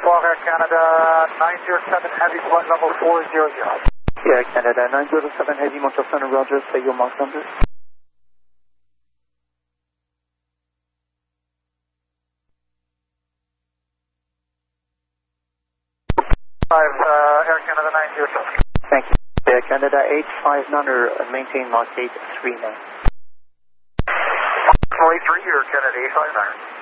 Air Canada 907 Heavy, flight level 400. Air Canada 907 Heavy, Montreal, Roger, say your mark number. 5, Air Canada 907. Thank you. Air Canada 859, maintain mark 839. 43, Air Canada 859.